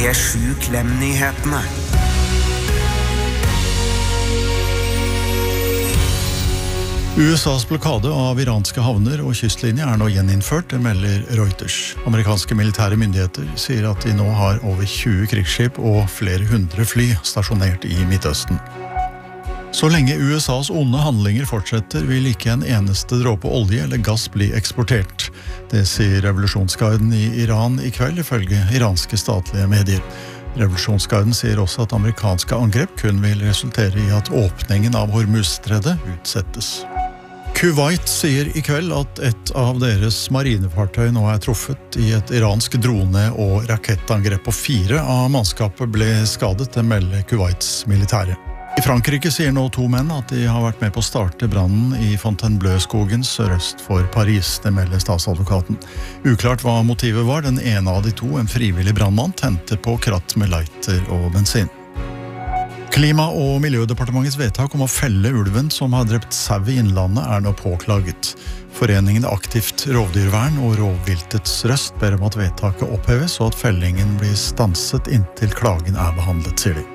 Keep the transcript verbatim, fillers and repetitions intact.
P sju Klem-nyhetene. U S A's blokade av iranske havner og kystlinje er nå gjeninnført, det melder Reuters. Amerikanske militære myndigheter sier at de nå har over tjue krigsskip og flere hundre fly stasjonert i Midtøsten. Så lenge U S A's onde handlinger fortsetter, vil ikke en eneste dråpe olje eller gass bli eksportert. Det sier revolusjonsgarden i Iran i kveld, ifølge iranske statlige medier. Revolusjonsgarden sier også at amerikanske angrep kun vil resultere i at åpningen av Hormuzstredet utsettes. Kuwait sier i kveld at et av deres marinefartøy nå er truffet i et iransk drone- og rakettangrep, på fire av mannskapet ble skadet, det melder Kuwaits militære. I Frankrike sier nå to menn at de har vært med på å starte brannen i Fontainebleau-skogen sørøst for Paris, det melder statsadvokaten. Uklart hva motivet var, den ene av de to, en frivillig brannmann, tente på kratt med lighter og bensin. Klima- og miljødepartementets vedtak om å felle ulven som har drept sau i innlandet er nå påklaget. Foreningen Aktivt rovdyrvern og Rovviltets Røst ber om at vedtaket oppheves og at fellingen blir stanset inntil klagen er behandlet, sier de.